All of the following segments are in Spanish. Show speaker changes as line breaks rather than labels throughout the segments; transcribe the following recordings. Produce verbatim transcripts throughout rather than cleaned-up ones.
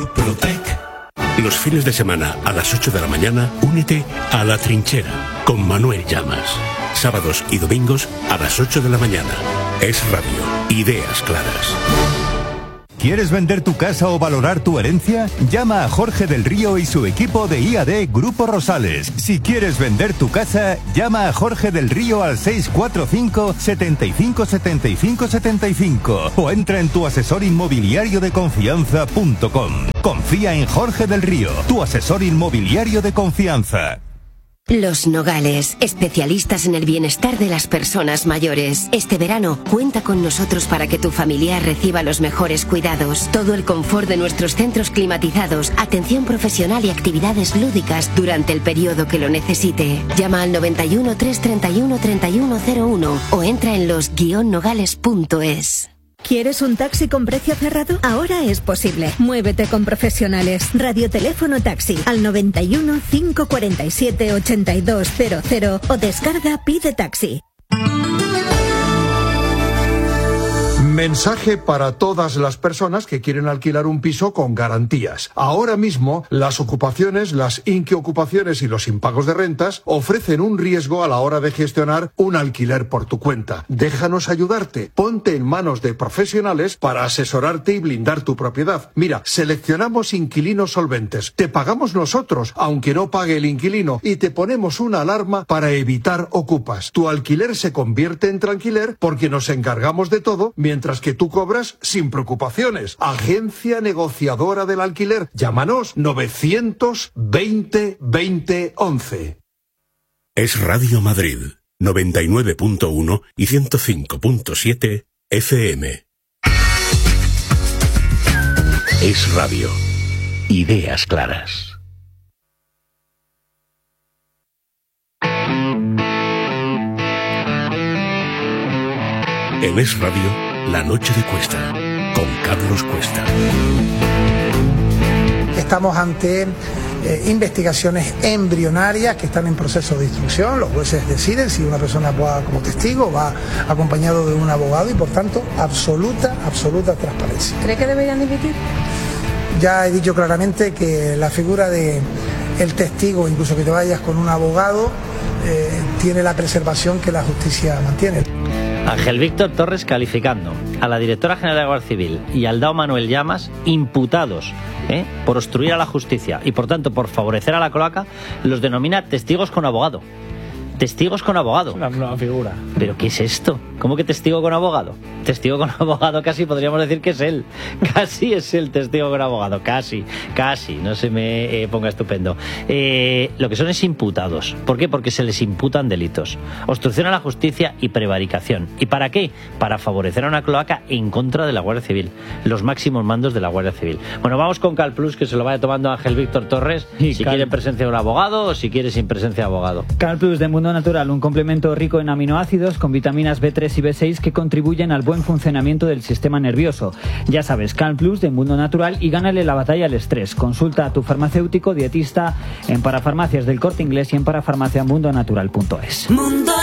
Murprotec. Los fines de semana a las ocho de la mañana, únete a La Trinchera con Manuel Llamas. Sábados y domingos a las ocho de la mañana. Es Radio. Ideas claras.
¿Quieres vender tu casa o valorar tu herencia? Llama a Jorge del Río y su equipo de I A D Grupo Rosales. Si quieres vender tu casa, llama a Jorge del Río al seis cuatro cinco, setenta y cinco, setenta y cinco, setenta y cinco o entra en tu asesor inmobiliario de confianza punto com. Confía en Jorge del Río, tu asesor inmobiliario de confianza.
Los Nogales, especialistas en el bienestar de las personas mayores. Este verano, cuenta con nosotros para que tu familiar reciba los mejores cuidados, todo el confort de nuestros centros climatizados, atención profesional y actividades lúdicas durante el periodo que lo necesite. Llama al noventa y uno, trescientos treinta y uno, treinta y uno cero uno o entra en los guion nogales punto es.
¿Quieres un taxi con precio cerrado? Ahora es posible. Muévete con profesionales. Radioteléfono taxi al noventa y uno, cinco cuarenta y siete, ochenta y dos cero cero o descarga Pide Taxi.
Mensaje para todas las personas que quieren alquilar un piso con garantías. Ahora mismo, las ocupaciones, las inquiocupaciones y los impagos de rentas ofrecen un riesgo a la hora de gestionar un alquiler por tu cuenta. Déjanos ayudarte. Ponte en manos de profesionales para asesorarte y blindar tu propiedad. Mira, seleccionamos inquilinos solventes. Te pagamos nosotros, aunque no pague el inquilino, y te ponemos una alarma para evitar ocupas. Tu alquiler se convierte en tranquiler porque nos encargamos de todo, mientras Mientras que tú cobras sin preocupaciones. Agencia negociadora del alquiler. Llámanos novecientos veinte veinte once.
Es Radio Madrid, noventa y nueve punto uno y ciento cinco punto siete F M. Es Radio. Ideas claras. En Es Radio, La Noche de Cuesta, con Carlos Cuesta.
Estamos ante eh, investigaciones embrionarias que están en proceso de instrucción. Los jueces deciden si una persona va como testigo, va acompañado de un abogado y, por tanto, absoluta, absoluta transparencia.
¿Cree que deberían dimitir?
Ya he dicho claramente que la figura de el testigo, incluso que te vayas con un abogado, eh, tiene la preservación que la justicia mantiene.
Ángel Víctor Torres calificando a la directora general de la Guardia Civil y al D A O Manuel Llamas imputados ¿eh? por obstruir a la justicia y por tanto por favorecer a la cloaca, los denomina testigos con abogado. Testigos con abogado.
Una nueva figura.
¿Pero qué es esto? ¿Cómo que testigo con abogado? Testigo con abogado casi podríamos decir que es él. Casi es el testigo con abogado. Casi, casi. No se me eh, ponga estupendo. Eh, lo que son es imputados. ¿Por qué? Porque se les imputan delitos. Obstrucción a la justicia y prevaricación. ¿Y para qué? Para favorecer a una cloaca en contra de la Guardia Civil. Los máximos mandos de la Guardia Civil. Bueno, vamos con Cal Plus, que se lo vaya tomando Ángel Víctor Torres. Y si Cal... quiere presencia de un abogado o si quiere sin presencia de abogado.
Cal Plus de Mundo Natural, un complemento rico en aminoácidos con vitaminas B tres y B seis que contribuyen al buen funcionamiento del sistema nervioso. Ya sabes, Cal Plus de Mundo Natural y gánale la batalla al estrés. Consulta a tu farmacéutico dietista en Parafarmacias del Corte Inglés y en parafarmacia mundo natural punto es.
Mundo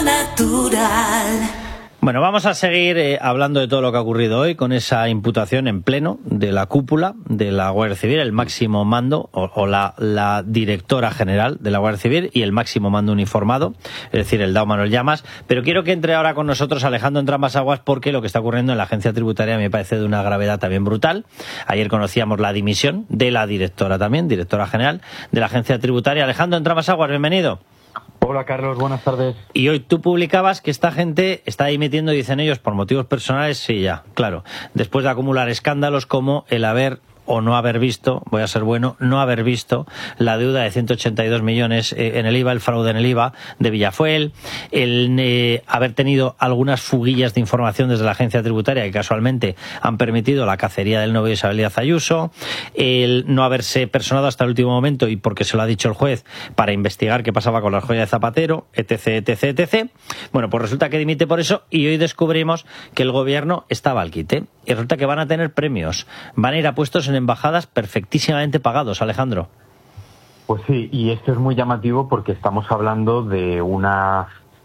Natural.
Bueno, vamos a seguir eh, hablando de todo lo que ha ocurrido hoy con esa imputación en pleno de la cúpula de la Guardia Civil, el máximo mando o, o la, la directora general de la Guardia Civil y el máximo mando uniformado, es decir, el D A O Manuel Llamas. Pero quiero que entre ahora con nosotros Alejandro Entrambasaguas porque lo que está ocurriendo en la agencia tributaria me parece de una gravedad también brutal. Ayer conocíamos la dimisión de la directora también, directora general de la agencia tributaria. Alejandro Entrambasaguas, bienvenido.
Hola Carlos, buenas tardes.
Y hoy tú publicabas que esta gente está dimitiendo, dicen ellos, por motivos personales. Sí, ya, claro. Después de acumular escándalos como el haber o no haber visto, voy a ser bueno, no haber visto la deuda de ciento ochenta y dos millones en el I V A, el fraude en el I V A de Villafuel, el eh, haber tenido algunas fuguillas de información desde la agencia tributaria que casualmente han permitido la cacería del novio de Isabel Díaz Ayuso, el no haberse personado hasta el último momento y porque se lo ha dicho el juez para investigar qué pasaba con la joya de Zapatero, etc, etc, etc. Bueno, pues resulta que dimite por eso y hoy descubrimos que el gobierno estaba al quite y resulta que van a tener premios, van a ir a puestos en embajadas perfectísimamente pagados, Alejandro.
Pues sí, y esto es muy llamativo porque estamos hablando de una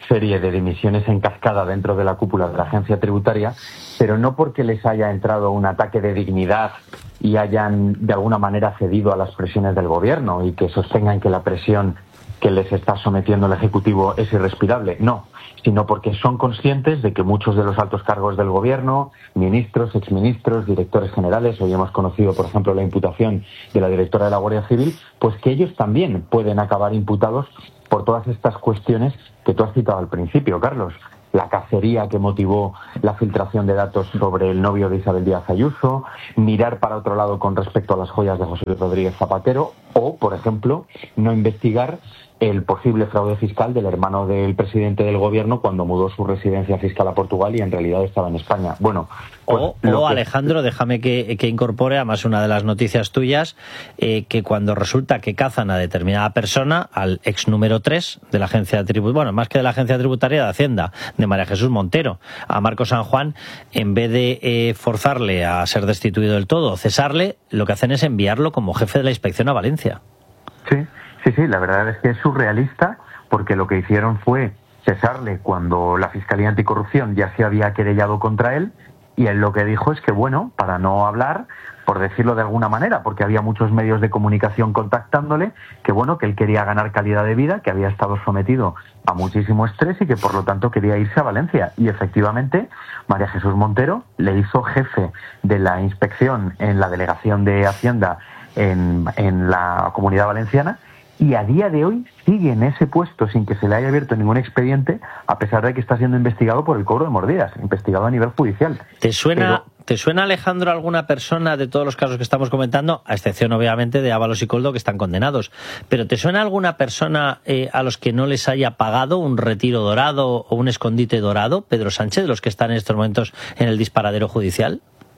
serie de dimisiones en cascada dentro de la cúpula de la agencia tributaria, pero no porque les haya entrado un ataque de dignidad y hayan de alguna manera cedido a las presiones del gobierno y que sostengan que la presión que les está sometiendo el Ejecutivo es irrespirable. No, sino porque son conscientes de que muchos de los altos cargos del gobierno, ministros, exministros, directores generales, hoy hemos conocido, por ejemplo, la imputación de la directora de la Guardia Civil, pues que ellos también pueden acabar imputados por todas estas cuestiones que tú has citado al principio, Carlos. La cacería que motivó la filtración de datos sobre el novio de Isabel Díaz Ayuso, mirar para otro lado con respecto a las joyas de José Rodríguez Zapatero o, por ejemplo, no investigar el posible fraude fiscal del hermano del presidente del gobierno cuando mudó su residencia fiscal a Portugal y en realidad estaba en España. Bueno, pues
o, o
que...
Alejandro, déjame que, que incorpore, además una de las noticias tuyas, eh, que cuando resulta que cazan a determinada persona, al ex número tres de la agencia tributaria, bueno, más que de la agencia tributaria de Hacienda, de María Jesús Montero, a Marco San Juan, en vez de eh, forzarle a ser destituido del todo o cesarle, lo que hacen es enviarlo como jefe de la inspección a Valencia.
Sí. Sí, sí, la verdad es que es surrealista porque lo que hicieron fue cesarle cuando la Fiscalía Anticorrupción ya se había querellado contra él y él lo que dijo es que, bueno, para no hablar, por decirlo de alguna manera, porque había muchos medios de comunicación contactándole, que bueno, que él quería ganar calidad de vida, que había estado sometido a muchísimo estrés y que por lo tanto quería irse a Valencia. Y efectivamente, María Jesús Montero le hizo jefe de la inspección en la Delegación de Hacienda en, en la Comunidad Valenciana. Y a día de hoy sigue en ese puesto sin que se le haya abierto ningún expediente, a pesar de que está siendo investigado por el cobro de mordidas, investigado a nivel judicial.
¿Te suena,
Pero...
¿te suena, Alejandro, alguna persona de todos los casos que estamos comentando, a excepción obviamente de Ábalos y Coldo, que están condenados, pero ¿te suena alguna persona eh, a los que no les haya pagado un retiro dorado o un escondite dorado, Pedro Sánchez, de los que están en estos momentos en el disparadero judicial?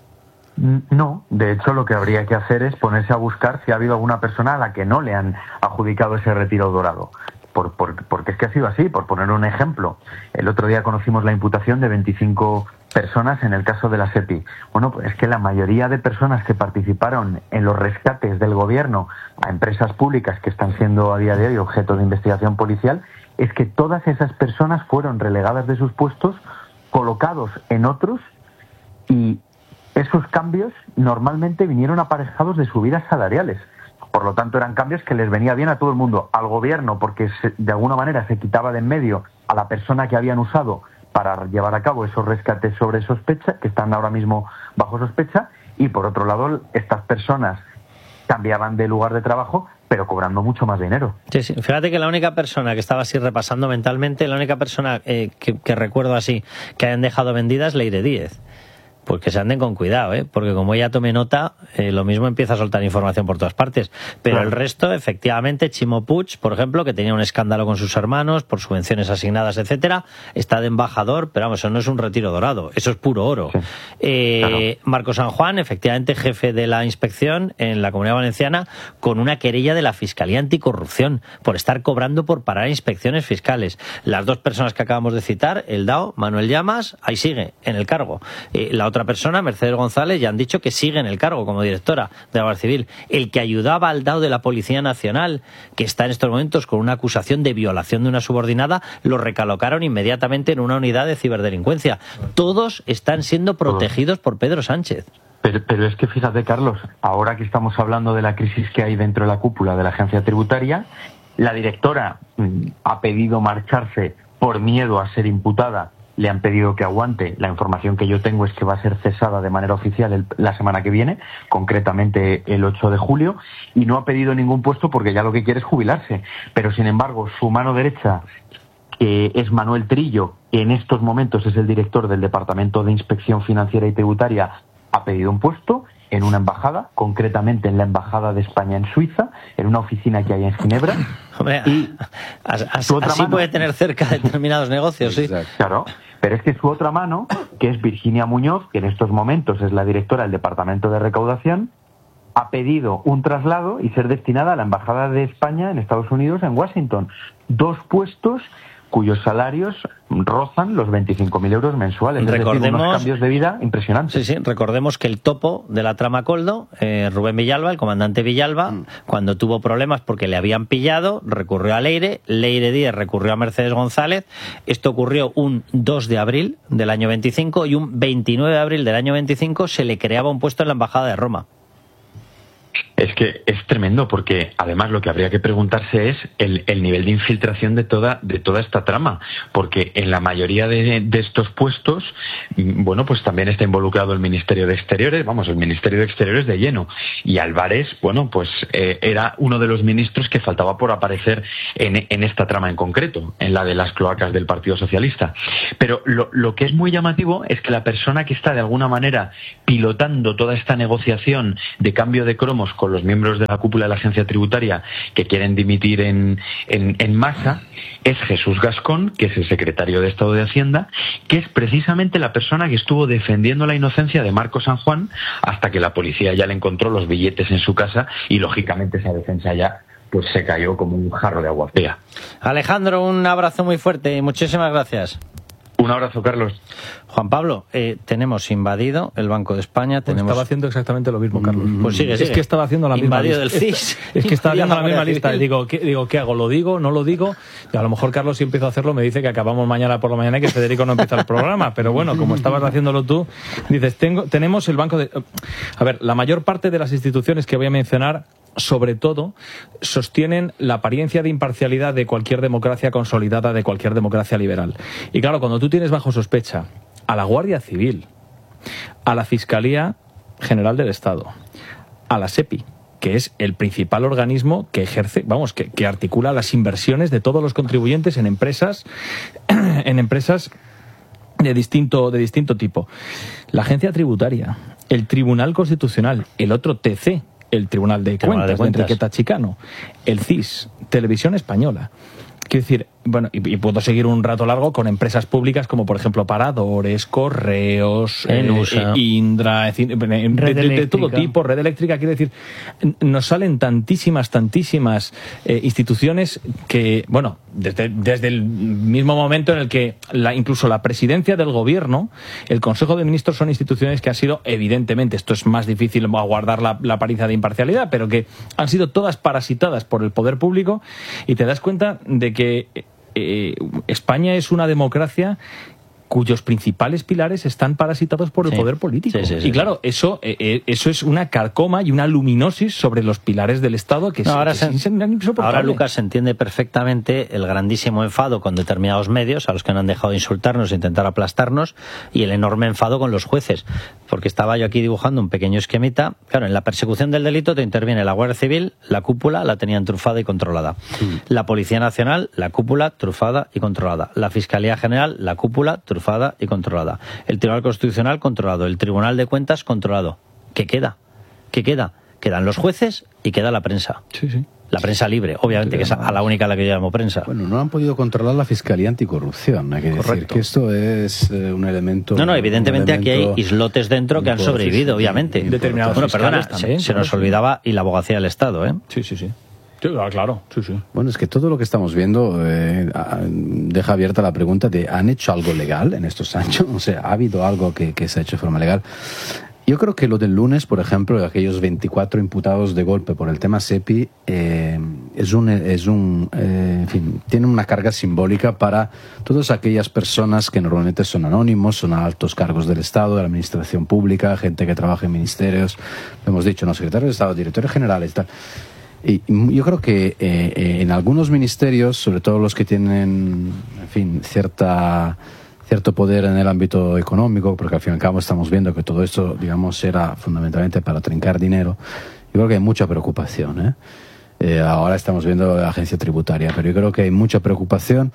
No, de hecho lo que habría que hacer es ponerse a buscar si ha habido alguna persona a la que no le han adjudicado ese retiro dorado. Por, por, porque es que ha sido así, por poner un ejemplo. El otro día conocimos la imputación de veinticinco personas en el caso de la SEPI. Bueno, pues es que la mayoría de personas que participaron en los rescates del gobierno a empresas públicas que están siendo a día de hoy objeto de investigación policial, es que todas esas personas fueron relegadas de sus puestos, colocados en otros y esos cambios normalmente vinieron aparejados de subidas salariales. Por lo tanto, eran cambios que les venía bien a todo el mundo. Al gobierno, porque se, de alguna manera se quitaba de en medio a la persona que habían usado para llevar a cabo esos rescates sobre sospecha, que están ahora mismo bajo sospecha. Y por otro lado, estas personas cambiaban de lugar de trabajo, pero cobrando mucho más dinero.
Sí, sí. Fíjate que la única persona que estaba así repasando mentalmente, la única persona eh, que, que recuerdo así que hayan dejado vendida es Leire Díez. Pues que se anden con cuidado, ¿eh? Porque como ella tome nota, eh, lo mismo empieza a soltar información por todas partes. Pero claro, el resto, efectivamente, Chimo Puig, por ejemplo, que tenía un escándalo con sus hermanos por subvenciones asignadas, etcétera, está de embajador, pero vamos, eso no es un retiro dorado, eso es puro oro. Sí. Eh, claro. Marco San Juan, efectivamente, jefe de la inspección en la Comunidad Valenciana, con una querella de la Fiscalía Anticorrupción por estar cobrando por parar inspecciones fiscales. Las dos personas que acabamos de citar, el D A O, Manuel Llamas, ahí sigue, en el cargo. Eh, la otra Otra persona, Mercedes González, ya han dicho que sigue en el cargo como directora de la Guardia Civil. El que ayudaba al D A O de la Policía Nacional, que está en estos momentos con una acusación de violación de una subordinada, lo recolocaron inmediatamente en una unidad de ciberdelincuencia. Todos están siendo protegidos por Pedro Sánchez.
Pero, pero es que fíjate, Carlos, ahora que estamos hablando de la crisis que hay dentro de la cúpula de la agencia tributaria, la directora mmm, ha pedido marcharse por miedo a ser imputada. Le han pedido que aguante. La información que yo tengo es que va a ser cesada de manera oficial el, la semana que viene, concretamente el ocho de julio, y no ha pedido ningún puesto porque ya lo que quiere es jubilarse. Pero, sin embargo, su mano derecha, que es Manuel Trillo, que en estos momentos es el director del Departamento de Inspección Financiera y Tributaria, ha pedido un puesto en una embajada, concretamente en la Embajada de España en Suiza, en una oficina que hay en Ginebra.
Hombre, y así, así mano, puede tener cerca determinados negocios, sí.
Claro, pero es que su otra mano, que es Virginia Muñoz, que en estos momentos es la directora del Departamento de Recaudación, ha pedido un traslado y ser destinada a la Embajada de España en Estados Unidos, en Washington. Dos puestos cuyos salarios rozan los veinticinco mil euros mensuales.
Recordemos,
es decir, unos cambios de vida impresionantes.
Sí, sí, recordemos que el topo de la trama Coldo, eh, Rubén Villalba, el comandante Villalba, mm. cuando tuvo problemas porque le habían pillado, recurrió a Leire, Leire Díez recurrió a Mercedes González. Esto ocurrió un dos de abril del año veinticinco y un veintinueve de abril del año veinticinco se le creaba un puesto en la Embajada de Roma.
Es que es tremendo, porque además lo que habría que preguntarse es el, el nivel de infiltración de toda de toda esta trama, porque en la mayoría de, de estos puestos, bueno, pues también está involucrado el Ministerio de Exteriores, vamos, el Ministerio de Exteriores de lleno, y Álvarez, bueno, pues eh, era uno de los ministros que faltaba por aparecer en, en esta trama en concreto, en la de las cloacas del Partido Socialista. Pero lo, lo que es muy llamativo es que la persona que está de alguna manera pilotando toda esta negociación de cambio de cromos con los miembros de la cúpula de la agencia tributaria que quieren dimitir en, en, en masa es Jesús Gascón, que es el secretario de Estado de Hacienda, que es precisamente la persona que estuvo defendiendo la inocencia de Marco San Juan hasta que la policía ya le encontró los billetes en su casa y lógicamente esa defensa ya pues se cayó como un jarro de agua fría.
Alejandro, un abrazo muy fuerte y muchísimas gracias.
Un abrazo, Carlos.
Juan Pablo, eh, tenemos invadido el Banco de España.
Pues
tenemos...
estaba haciendo exactamente lo mismo, Carlos.
Pues sigue, sigue.
Es que estaba haciendo la misma
invadido
lista.
Del C I S.
Es que estaba haciendo la misma lista. Y digo, ¿qué, digo, ¿qué hago? ¿Lo digo? ¿No lo digo? Y a lo mejor Carlos, si empiezo a hacerlo, me dice que acabamos mañana por la mañana y que Federico no empieza el programa. Pero bueno, como estabas haciéndolo tú, dices, tengo, tenemos el Banco de... A ver, la mayor parte de las instituciones que voy a mencionar, sobre todo, sostienen la apariencia de imparcialidad de cualquier democracia consolidada, de cualquier democracia liberal. Y claro, cuando tú tienes bajo sospecha a la Guardia Civil, a la Fiscalía General del Estado, a la SEPI, que es el principal organismo que ejerce, vamos, que, que articula las inversiones de todos los contribuyentes en empresas, en empresas de distinto, de distinto tipo, la Agencia Tributaria, el Tribunal Constitucional, el otro T C, el Tribunal de Cuentas, de, Cuentas. de Enriqueta Chicano, el C I S, Televisión Española. Quiero decir, bueno, y, y puedo seguir un rato largo con empresas públicas como, por ejemplo, Paradores, Correos,
Enusa,
eh, Indra, de, de, de, de todo tipo, Red Eléctrica. Quiero decir, nos salen tantísimas, tantísimas eh, instituciones que, bueno, desde, desde el mismo momento en el que la, incluso la presidencia del gobierno, el Consejo de Ministros son instituciones que han sido, evidentemente, esto es más difícil aguardar la, la apariencia de imparcialidad, pero que han sido todas parasitadas por el poder público, y te das cuenta de que eh, España es una democracia cuyos principales pilares están parasitados por el sí. poder político. Sí, sí, sí, y claro, sí. eso eh, eso es una carcoma y una luminosis sobre los pilares del Estado que,
no, ahora,
que
se,
es insoportable.
Ahora, Lucas, se entiende perfectamente el grandísimo enfado con determinados medios a los que no han dejado de insultarnos e intentar aplastarnos, y el enorme enfado con los jueces. Porque estaba yo aquí dibujando un pequeño esquemita. Claro, en la persecución del delito te interviene la Guardia Civil, la cúpula la tenían trufada y controlada. Sí. La Policía Nacional, la cúpula trufada y controlada. La Fiscalía General, la cúpula trufada y controlada. El Tribunal Constitucional controlado. El Tribunal de Cuentas controlado. ¿Qué queda? ¿Qué queda? Quedan los jueces y queda la prensa.
Sí, sí.
La prensa libre, obviamente, sí, que es a la única a la que yo llamo prensa.
Bueno, no han podido controlar la Fiscalía Anticorrupción. Hay que Correcto. decir que esto es eh, un elemento...
No, no, evidentemente aquí hay islotes dentro que han sobrevivido, obviamente.
Determinados
bueno, perdona,
también,
se, se nos olvidaba y la abogacía del Estado, ¿eh?
Sí, sí, sí. Sí, claro, sí, sí.
Bueno, es que todo lo que estamos viendo eh, deja abierta la pregunta de ¿han hecho algo legal en estos años? O sea, ¿ha habido algo que, que se ha hecho de forma legal? Yo creo que lo del lunes, por ejemplo, de aquellos veinticuatro imputados de golpe por el tema SEPI, eh, es un, es un eh, en fin, tiene una carga simbólica para todas aquellas personas que normalmente son anónimos, son altos cargos del Estado, de la administración pública, gente que trabaja en ministerios, lo hemos dicho, no, secretarios de Estado, directores generales, tal. Y yo creo que eh, en algunos ministerios, sobre todo los que tienen, en fin, cierta... cierto poder en el ámbito económico, porque al fin y al cabo estamos viendo que todo esto, digamos, era fundamentalmente para trincar dinero. Yo creo que hay mucha preocupación, ¿eh? Eh, ahora estamos viendo la agencia tributaria, pero yo creo que hay mucha preocupación.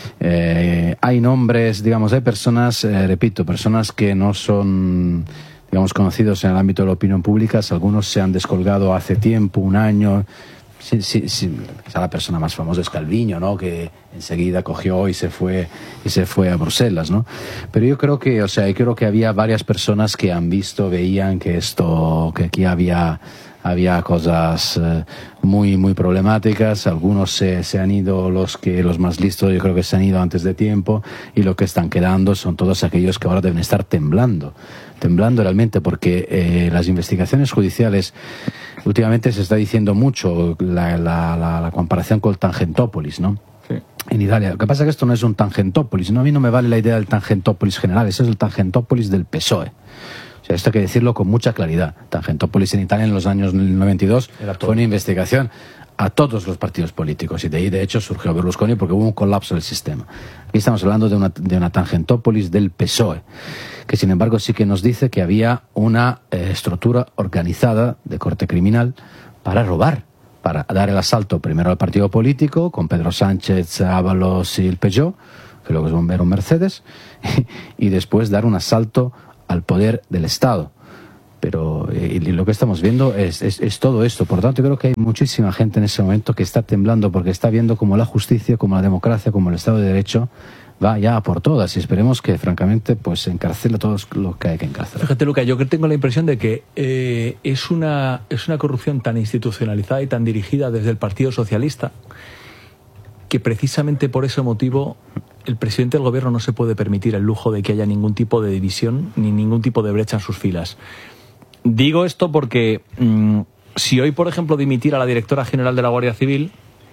Eh, hay nombres, digamos, hay personas, eh, repito, personas que no son, digamos, conocidos en el ámbito de la opinión pública. Algunos se han descolgado hace tiempo, un año. Sí, sí, sí. Quizá la persona más famosa es Calviño, ¿no? Que enseguida cogió y se fue y se fue a Bruselas, ¿no? Pero yo creo que, o sea, yo creo que había varias personas que han visto, veían que esto, que aquí había había cosas eh, muy muy problemáticas. Algunos se, se han ido, los que los más listos yo creo que se han ido antes de tiempo, y lo que están quedando son todos aquellos que ahora deben estar temblando, temblando realmente, porque eh, las investigaciones judiciales, últimamente se está diciendo mucho la, la, la, la comparación con el Tangentopoulos, ¿no?
Sí.
En Italia. Lo que pasa es que esto no es un Tangentopoulos, ¿no? A mí no me vale la idea del Tangentopoulos general, ese es el Tangentopoulos del P S O E. O sea, esto hay que decirlo con mucha claridad. Tangentopoulos en Italia en los años noventa y dos fue una investigación a todos los partidos políticos, y de ahí de hecho surgió Berlusconi porque hubo un colapso del sistema. Aquí estamos hablando de una, de una Tangentopoulos del P S O E, que sin embargo sí que nos dice que había una eh, estructura organizada de corte criminal para robar, para dar el asalto primero al partido político, con Pedro Sánchez, Ábalos y el Peugeot, que luego era un Mercedes, y después dar un asalto al poder del Estado. Pero eh, y lo que estamos viendo es, es, es todo esto. Por tanto, yo creo que hay muchísima gente en ese momento que está temblando porque está viendo como la justicia, como la democracia, como el Estado de Derecho va ya por todas, y esperemos que francamente pues encarcele a todos los que hay que encarcelar.
Fíjate, Luca, yo tengo la impresión de que eh, es una es una corrupción tan institucionalizada y tan dirigida desde el Partido Socialista que precisamente por ese motivo el presidente del gobierno no se puede permitir el lujo de que haya ningún tipo de división ni ningún tipo de brecha en sus filas. Digo esto porque mmm, si hoy, por ejemplo, dimitiera la directora general de la Guardia Civil,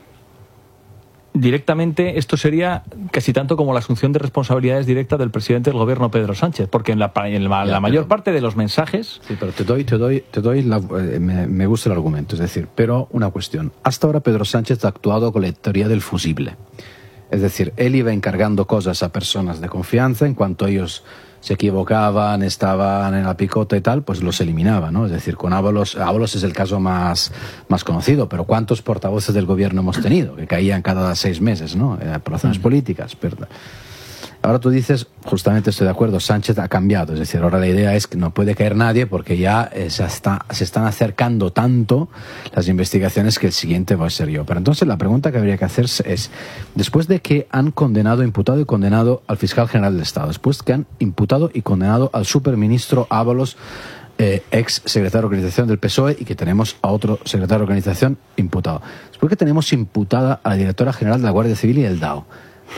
directamente esto sería casi tanto como la asunción de responsabilidades directas del presidente del gobierno, Pedro Sánchez, porque en la, en la, ya, la mayor pero, parte de los mensajes...
Sí, pero te doy, te doy, te doy la, eh, me, me gusta el argumento, es decir, pero una cuestión. Hasta ahora Pedro Sánchez ha actuado con la teoría del fusible. Es decir, él iba encargando cosas a personas de confianza, en cuanto ellos se equivocaban, estaban en la picota y tal, pues los eliminaba, ¿no? Es decir, con Ábalos, Ábalos es el caso más, más conocido, pero ¿cuántos portavoces del gobierno hemos tenido? Que caían cada seis meses, ¿no? Eh, por razones políticas, pero... Ahora tú dices, justamente estoy de acuerdo, Sánchez ha cambiado, es decir, ahora la idea es que no puede caer nadie porque ya eh, se, está, se están acercando tanto las investigaciones que el siguiente va a ser yo. Pero entonces la pregunta que habría que hacerse es, después de que han condenado, imputado y condenado al fiscal general del Estado, después que han imputado y condenado al superministro Ábalos, eh, ex secretario de organización del P S O E, y que tenemos a otro secretario de organización imputado, después que tenemos imputada a la directora general de la Guardia Civil y el D A O,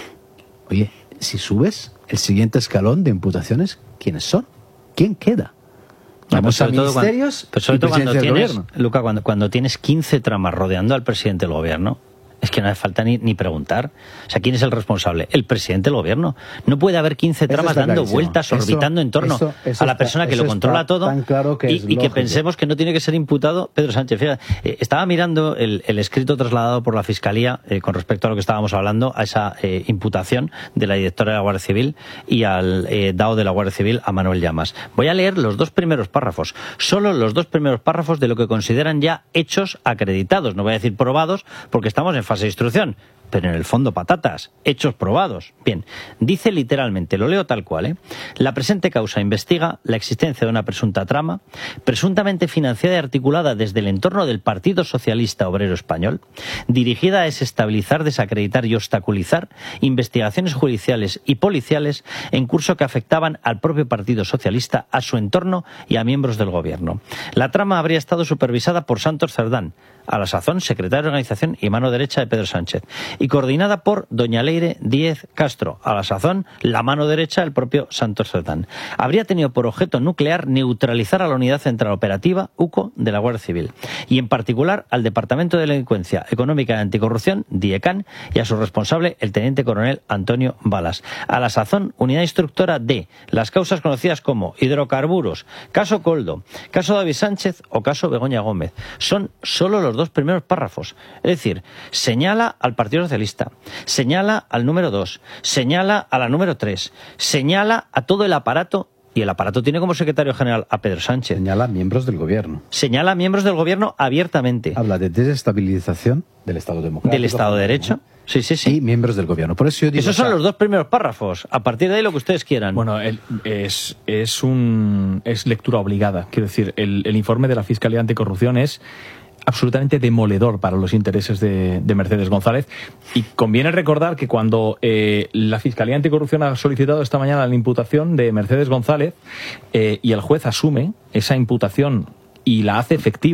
oye, si subes el siguiente escalón de imputaciones, ¿quiénes son? ¿Quién queda? Vamos a ministerios
pero sobre
y
todo cuando
presidencia del
tienes,
gobierno.
Luca, cuando, cuando tienes quince tramas rodeando al presidente del gobierno, es que no hace falta ni, ni preguntar. O sea, ¿quién es el responsable? El presidente del gobierno. No puede haber quince tramas dando clarísimo. vueltas, eso, orbitando en torno eso, eso a la persona está, que lo controla todo
claro que
y, y que pensemos que no tiene que ser imputado Pedro Sánchez. Fíjate, eh, estaba mirando el, el escrito trasladado por la Fiscalía eh, con respecto a lo que estábamos hablando, a esa eh, imputación de la directora de la Guardia Civil y al eh, D A O de la Guardia Civil, a Manuel Llamas. Voy a leer los dos primeros párrafos, solo los dos primeros párrafos de lo que consideran ya hechos acreditados. No voy a decir probados porque estamos en fase de instrucción, pero en el fondo patatas, hechos probados. Bien, dice literalmente, lo leo tal cual, ¿eh? La presente causa investiga la existencia de una presunta trama, presuntamente financiada y articulada desde el entorno del Partido Socialista Obrero Español, dirigida a desestabilizar, desacreditar y obstaculizar investigaciones judiciales y policiales en curso que afectaban al propio Partido Socialista, a su entorno y a miembros del gobierno. La trama habría estado supervisada por Santos Cerdán, a la sazón secretario de organización y mano derecha de Pedro Sánchez, y coordinada por doña Leire Díez Castro, a la sazón la mano derecha del propio Santos Cerdán. Habría tenido por objeto nuclear neutralizar a la Unidad Central Operativa, U C O, de la Guardia Civil, y en particular al Departamento de Delincuencia Económica y Anticorrupción, DIECAN, y a su responsable, el teniente coronel Antonio Balas. A la sazón, unidad instructora de las causas conocidas como hidrocarburos, caso Coldo, caso David Sánchez o caso Begoña Gómez. Son solo los dos primeros párrafos. Es decir, señala al Partido Socialista, señala al número dos, señala a la número tres, señala a todo el aparato, y el aparato tiene como secretario general a Pedro Sánchez.
Señala a miembros del gobierno.
Señala a miembros del gobierno abiertamente.
Habla de desestabilización del Estado democrático.
Del Estado de Derecho. Sí, sí, sí.
Y miembros del gobierno. Por eso yo digo,
esos son o sea, los dos primeros párrafos. A partir de ahí lo que ustedes quieran.
Bueno, el, es, es, un, es lectura obligada. Quiero decir, el, el informe de la Fiscalía Anticorrupción es absolutamente demoledor para los intereses de, de Mercedes González, y conviene recordar que cuando eh, la Fiscalía Anticorrupción ha solicitado esta mañana la imputación de Mercedes González eh, y el juez asume esa imputación y la hace efectiva,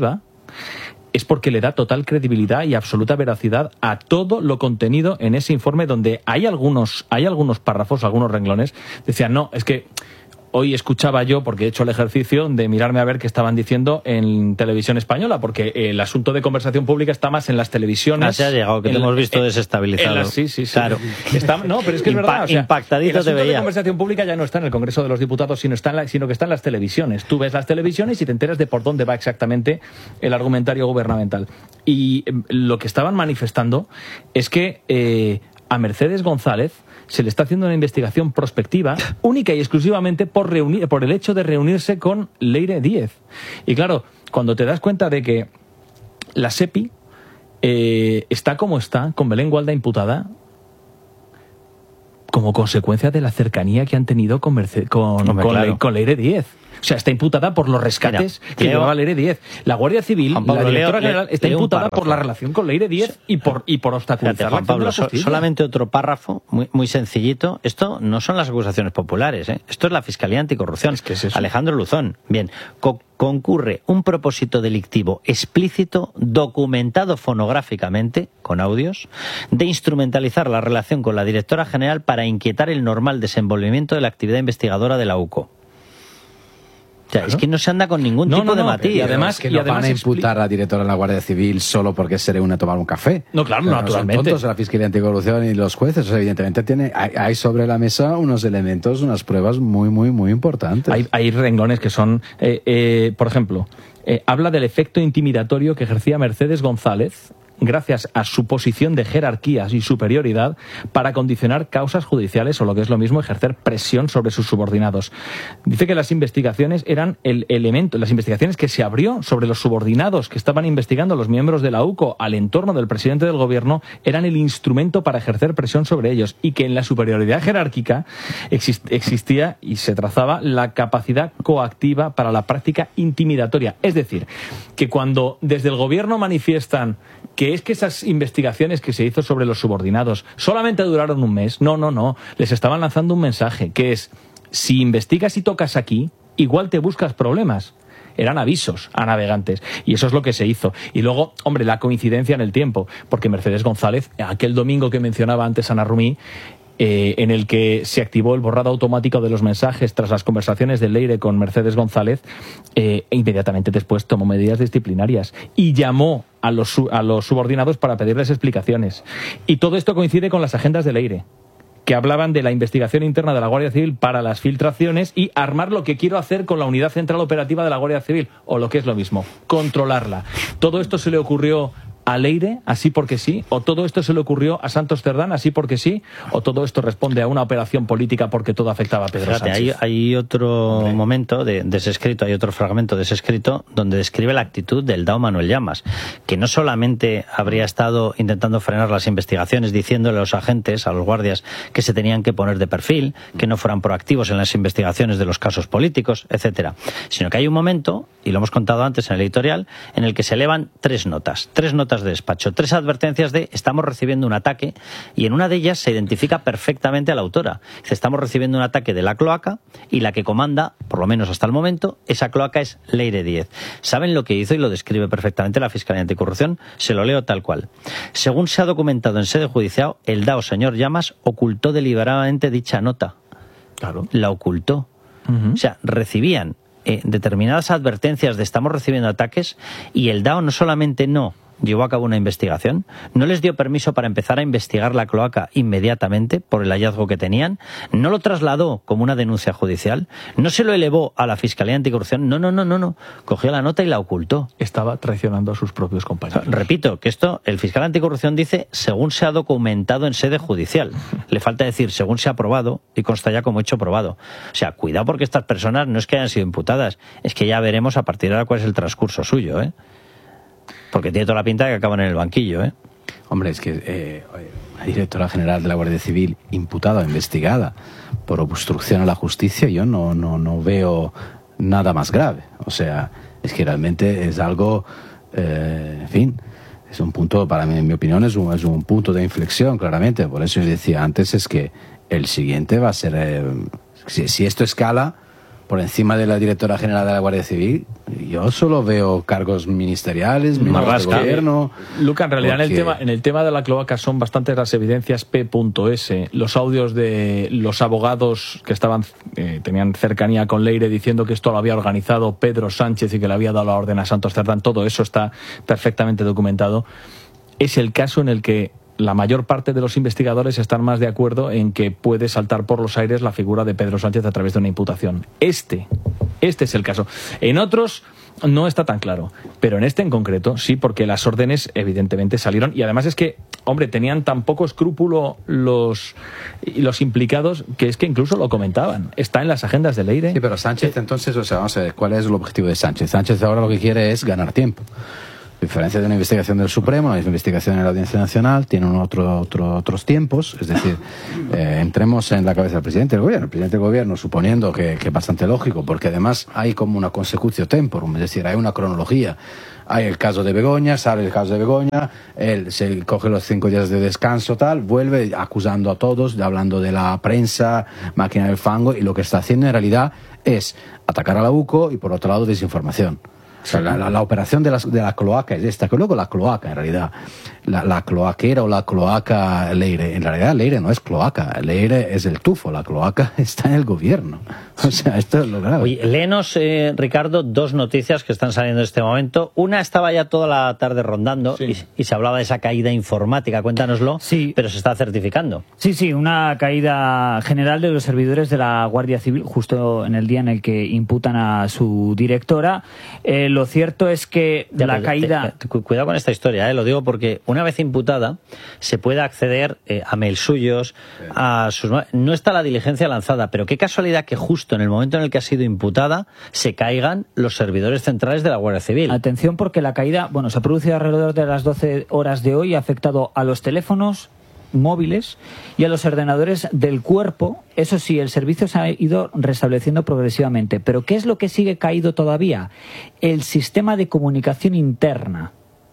es porque le da total credibilidad y absoluta veracidad a todo lo contenido en ese informe, donde hay algunos, hay algunos párrafos, algunos renglones, decían, no, es que hoy escuchaba yo, porque he hecho el ejercicio de mirarme a ver qué estaban diciendo en televisión española, porque el asunto de conversación pública está más en las televisiones.
Ah, se ha llegado, que te hemos visto en, desestabilizado.
En la, sí, sí, sí.
Claro.
Está, no, pero es que es
Impa
verdad. O sea,
impactadito
el asunto
te veía.
de conversación pública ya no está en el Congreso de los Diputados, sino, está en la, sino que está en las televisiones. Tú ves las televisiones y te enteras de por dónde va exactamente el argumentario gubernamental. Y eh, lo que estaban manifestando es que eh, a Mercedes González se le está haciendo una investigación prospectiva única y exclusivamente por, reunir, por el hecho de reunirse con Leire Díez. Y claro, cuando te das cuenta de que la SEPI eh, está como está, con Belén Gualda imputada, como consecuencia de la cercanía que han tenido con, Merce con,
Hombre,
con,
claro.
Le con Leire Díez. O sea, está imputada por los rescates
Mira,
que
Leo,
llevaba Leire Díez. La Guardia Civil,
Juan Pablo,
la directora
Leo,
general, está
Leo
imputada por la relación con Leire Díez y por, y por obstaculizar
Fíjate,
la
Juan
acción de
Pablo,
la
so,
justicia.
solamente otro párrafo muy, muy sencillito. Esto no son las acusaciones populares, ¿eh? Esto es la Fiscalía Anticorrupción.
Es que es eso.
Alejandro Luzón. Bien, co concurre un propósito delictivo explícito, documentado fonográficamente, con audios, de instrumentalizar la relación con la directora general para inquietar el normal desenvolvimiento de la actividad investigadora de la U C O. O sea, claro. Es que no se anda con ningún
no,
tipo
no,
de
no,
matiz.
Y además, que no van a imputar a la directora de la Guardia Civil solo porque se reúne a tomar un café.
No, claro,
Pero
naturalmente.
No son tontos la Fiscalía Anticorrupción y los jueces. O sea, evidentemente tiene, hay, hay sobre la mesa unos elementos, unas pruebas muy, muy, muy importantes.
Hay, hay renglones que son, eh, eh, por ejemplo, eh, habla del efecto intimidatorio que ejercía Mercedes González gracias a su posición de jerarquías y superioridad para condicionar causas judiciales o, lo que es lo mismo, ejercer presión sobre sus subordinados. Dice que las investigaciones eran el elemento, las investigaciones que se abrió sobre los subordinados que estaban investigando los miembros de la U C O al entorno del presidente del gobierno eran el instrumento para ejercer presión sobre ellos, y que en la superioridad jerárquica exist existía y se trazaba la capacidad coactiva para la práctica intimidatoria. Es decir, que cuando desde el gobierno manifiestan que es que esas investigaciones que se hizo sobre los subordinados solamente duraron un mes, no, no, no, les estaban lanzando un mensaje, que es, si investigas y tocas aquí, igual te buscas problemas. Eran avisos a navegantes, y eso es lo que se hizo. Y luego, hombre, la coincidencia en el tiempo, porque Mercedes González, aquel domingo que mencionaba antes Ana Rumí, Eh, en el que se activó el borrado automático de los mensajes tras las conversaciones de Leire con Mercedes González, eh, e inmediatamente después tomó medidas disciplinarias y llamó a los, a los subordinados para pedirles explicaciones. Y todo esto coincide con las agendas de Leire, que hablaban de la investigación interna de la Guardia Civil para las filtraciones y armar lo que quiero hacer con la Unidad Central Operativa de la Guardia Civil, o lo que es lo mismo, controlarla. Todo esto se le ocurrió a Leire, así porque sí, o todo esto se le ocurrió a Santos Cerdán, así porque sí, o todo esto responde a una operación política porque todo afectaba a Pedro
Fíjate,
Sánchez.
Hay, hay otro Hombre. momento de, de ese escrito, hay otro fragmento de ese escrito donde describe la actitud del D A O Manuel Llamas, que no solamente habría estado intentando frenar las investigaciones, diciéndole a los agentes, a los guardias, que se tenían que poner de perfil, que no fueran proactivos en las investigaciones de los casos políticos, etcétera, sino que hay un momento, y lo hemos contado antes en el editorial, en el que se elevan tres notas, tres notas de despacho, tres advertencias de estamos recibiendo un ataque, y en una de ellas se identifica perfectamente a la autora. Dice, estamos recibiendo un ataque de la cloaca, y la que comanda, por lo menos hasta el momento, esa cloaca es Leire Díez. ¿Saben lo que hizo? Y lo describe perfectamente la Fiscalía Anticorrupción. Se lo leo tal cual. Según se ha documentado en sede judicial, el D A O señor Llamas ocultó deliberadamente dicha nota.
Claro.
La ocultó. Uh-huh. O sea, recibían eh, determinadas advertencias de estamos recibiendo ataques, y el D A O no solamente no llevó a cabo una investigación, no les dio permiso para empezar a investigar la cloaca inmediatamente por el hallazgo que tenían, no lo trasladó como una denuncia judicial, no se lo elevó a la Fiscalía Anticorrupción, no, no, no, no, no, cogió la nota y la ocultó.
Estaba traicionando a sus propios compañeros.
Repito, que esto, el fiscal anticorrupción dice según se ha documentado en sede judicial. Le falta decir según se ha probado, y consta ya como hecho probado. O sea, cuidado, porque estas personas no es que hayan sido imputadas, es que ya veremos a partir de ahora cuál es el transcurso suyo, ¿eh? Porque tiene toda la pinta de que acaban en el banquillo, ¿eh?
Hombre, es que eh, la directora general de la Guardia Civil imputada, investigada por obstrucción a la justicia, yo no, no, no veo nada más grave. O sea, es que realmente es algo, eh, en fin, es un punto, para mí, en mi opinión, es un, es un punto de inflexión, claramente. Por eso yo decía antes, es que el siguiente va a ser, eh, si, si esto escala, por encima de la directora general de la Guardia Civil, yo solo veo cargos ministeriales, ministros de gobierno.
Luca, en realidad
porque...
en el tema en el tema de la cloaca son bastantes las evidencias P S, los audios de los abogados que estaban eh, tenían cercanía con Leire diciendo que esto lo había organizado Pedro Sánchez y que le había dado la orden a Santos Cerdán, todo eso está perfectamente documentado. Es el caso en el que la mayor parte de los investigadores están más de acuerdo en que puede saltar por los aires la figura de Pedro Sánchez a través de una imputación. Este, este es el caso. En otros no está tan claro, pero en este en concreto sí, porque las órdenes evidentemente salieron y además es que, hombre, tenían tan poco escrúpulo los, los implicados que es que incluso lo comentaban. Está en las agendas de Leire.
Sí, pero Sánchez entonces, o sea, vamos a ver, ¿cuál es el objetivo de Sánchez? Sánchez ahora lo que quiere es ganar tiempo. A diferencia de una investigación del Supremo, una investigación en la Audiencia Nacional tiene otro, otro, otros tiempos, es decir, eh, entremos en la cabeza del presidente del gobierno. El presidente del gobierno, suponiendo que, que es bastante lógico, porque además hay como una consecutio temporum, es decir, hay una cronología. Hay el caso de Begoña, sale el caso de Begoña, él se coge los cinco días de descanso, tal, vuelve acusando a todos, hablando de la prensa, máquina del fango, y lo que está haciendo en realidad es atacar a la U C O y por otro lado desinformación. O sea, la, la, la operación de la, de la cloaca es esta, que luego la cloaca en realidad, la, la cloaquera o la cloaca Leire, en realidad Leire no es cloaca, Leire es el tufo, la cloaca está en el gobierno. O sea, esto es lo grave.
Oye, léenos, eh, Ricardo, dos noticias que están saliendo en este momento. Una estaba ya toda la tarde rondando, sí, y, y se hablaba de esa caída informática, cuéntanoslo, sí, pero se está certificando.
Sí, sí, una caída general de los servidores de la Guardia Civil, justo en el día en el que imputan a su directora. Eh, lo cierto es que de la caída...
Te, te, cuidado con esta historia, eh, lo digo porque una vez imputada se puede acceder eh, a mails suyos, a sus... No está la diligencia lanzada, pero qué casualidad que justo en el momento en el que ha sido imputada se caigan los servidores centrales de la Guardia Civil.
Atención, porque la caída, bueno, se ha producido alrededor de las doce horas de hoy y ha afectado a los teléfonos móviles y a los ordenadores del cuerpo. Eso sí, el servicio se ha ido restableciendo progresivamente. Pero ¿qué es lo que sigue caído todavía? El sistema de comunicación interna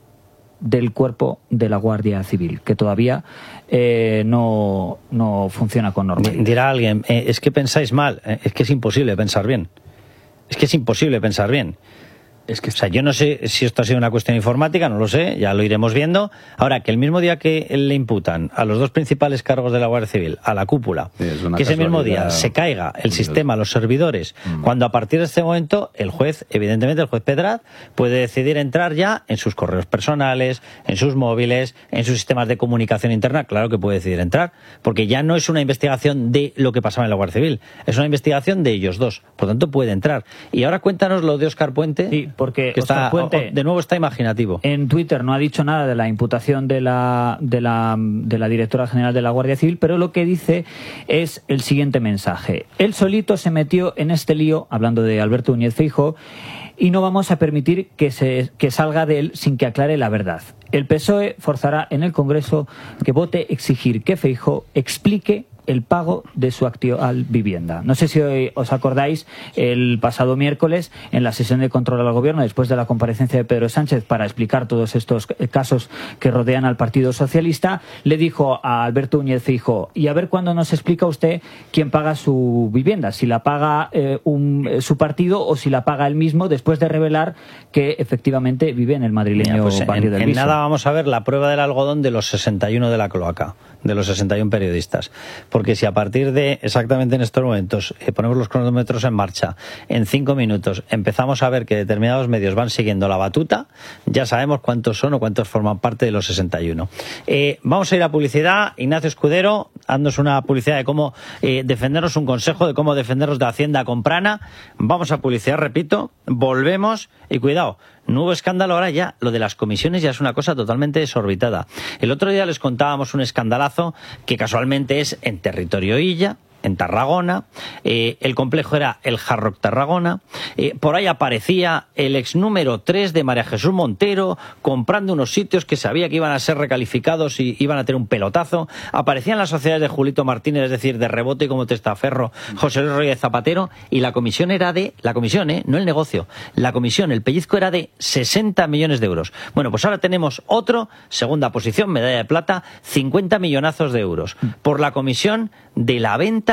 del cuerpo de la Guardia Civil, que todavía eh, no, no funciona con normalidad.
Dirá alguien, eh, es que pensáis mal, eh, es que es imposible pensar bien. Es que es imposible pensar bien. Es que, o sea, yo no sé si esto ha sido una cuestión informática, no lo sé, ya lo iremos viendo. Ahora, que el mismo día que le imputan a los dos principales cargos de la Guardia Civil, a la cúpula, sí, que ese mismo día se caiga el sistema, los servidores, mm. cuando a partir de este momento el juez, evidentemente el juez Pedraz, puede decidir entrar ya en sus correos personales, en sus móviles, en sus sistemas de comunicación interna, claro que puede decidir entrar, porque ya no es una investigación de lo que pasaba en la Guardia Civil, es una investigación de ellos dos, por tanto puede entrar. Y ahora cuéntanos lo de Óscar Puente.
Sí, porque
que está, Puente, de nuevo está imaginativo.
En Twitter no ha dicho nada de la imputación de la, de la, de la directora general de la Guardia Civil, pero lo que dice es el siguiente mensaje. Él solito se metió en este lío, hablando de Alberto Núñez Feijóo, y no vamos a permitir que, se, que salga de él sin que aclare la verdad. El P S O E forzará en el Congreso que vote exigir que Feijóo explique el pago de su actual vivienda. No sé si hoy os acordáis, el pasado miércoles, en la sesión de control al Gobierno, después de la comparecencia de Pedro Sánchez para explicar todos estos casos que rodean al Partido Socialista, le dijo a Alberto Núñez Feijóo, y a ver cuándo nos explica usted quién paga su vivienda, si la paga eh, un, su partido o si la paga él mismo, después de revelar que efectivamente vive en el madrileño Mira, pues barrio
en,
del
en
Viso.
Nada vamos a ver la prueba del algodón de los sesenta y uno de la cloaca, de los sesenta y uno periodistas. Porque si a partir de exactamente en estos momentos eh, ponemos los cronómetros en marcha, en cinco minutos empezamos a ver que determinados medios van siguiendo la batuta, ya sabemos cuántos son o cuántos forman parte de los sesenta y uno. Eh, vamos a ir a publicidad. Ignacio Escudero, haznos una publicidad de cómo eh, defendernos, un consejo de cómo defendernos de Hacienda Comprana. Vamos a publicidad, repito, volvemos y cuidado. Nuevo escándalo ahora ya, lo de las comisiones ya es una cosa totalmente desorbitada. El otro día les contábamos un escandalazo que casualmente es en territorio Illa, en Tarragona, eh, el complejo era el Hard Rock Tarragona, eh, por ahí aparecía el ex número tres de María Jesús Montero comprando unos sitios que sabía que iban a ser recalificados y iban a tener un pelotazo, aparecían las sociedades de Julito Martínez, es decir, de Rebote como Testaferro, José Luis Rodríguez Zapatero, y la comisión era de, la comisión, eh, no el negocio, la comisión, el pellizco era de sesenta millones de euros. Bueno, pues ahora tenemos otro, segunda posición, medalla de plata, cincuenta millonazos de euros, por la comisión de la venta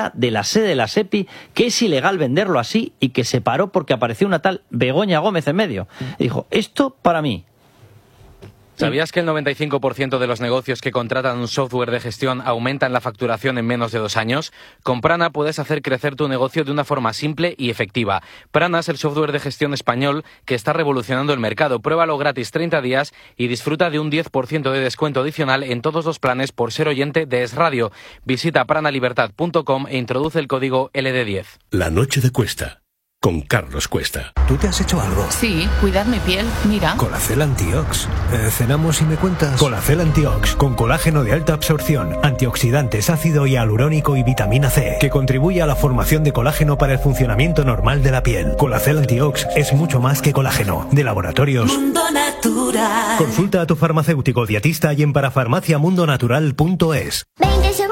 dietista de la sede de la SEPI que es ilegal venderlo así y que se paró porque apareció una tal Begoña Gómez en medio. Y dijo, esto para mí.
¿Sabías que el noventa y cinco por ciento de los negocios que contratan un software de gestión aumentan la facturación en menos de dos años? Con Prana puedes hacer crecer tu negocio de una forma simple y efectiva. Prana es el software de gestión español que está revolucionando el mercado. Pruébalo gratis treinta días y disfruta de un diez por ciento de descuento adicional en todos los planes por ser oyente de Es Radio. Visita pranalibertad punto com e introduce el código L D diez.
La noche de Cuesta, con Carlos Cuesta.
¿Tú te has hecho algo?
Sí, cuidar mi piel, mira.
Colacel Antiox. Eh, ¿Cenamos y me cuentas? Colacel Antiox, con colágeno de alta absorción, antioxidantes, ácido hialurónico y vitamina C, que contribuye a la formación de colágeno para el funcionamiento normal de la piel. Colacel Antiox es mucho más que colágeno. De Laboratorios
Mundo Natural.
Consulta a tu farmacéutico dietista y en parafarmaciamundonatural punto es.
veinte segundos.